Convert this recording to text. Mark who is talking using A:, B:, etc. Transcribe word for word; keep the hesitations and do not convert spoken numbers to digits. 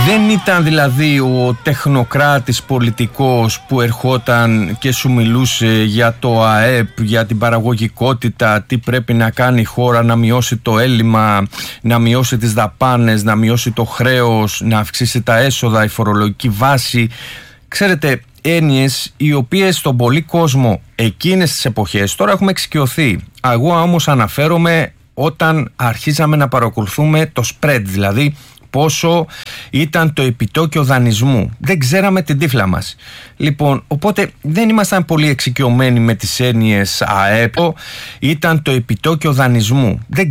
A: Δεν ήταν δηλαδή ο τεχνοκράτης πολιτικός που ερχόταν και σου μιλούσε για το ΑΕΠ, για την παραγωγικότητα, τι πρέπει να κάνει η χώρα, να μειώσει το έλλειμμα, να μειώσει τις δαπάνες, να μειώσει το χρέος, να αυξήσει τα έσοδα, η φορολογική βάση. Ξέρετε, έννοιες οι οποίες στον πολύ κόσμο εκείνες τις εποχές τώρα έχουμε εξοικειωθεί. Εγώ όμως αναφέρομαι όταν αρχίζαμε να παρακολουθούμε το spread, δηλαδή πόσο ήταν το επιτόκιο δανεισμού. Δεν ξέραμε την τύφλα μας. Λοιπόν, οπότε δεν ήμασταν πολύ εξοικειωμένοι με τις έννοιες ΑΕΠ. Ήταν το επιτόκιο δανεισμού. Δεν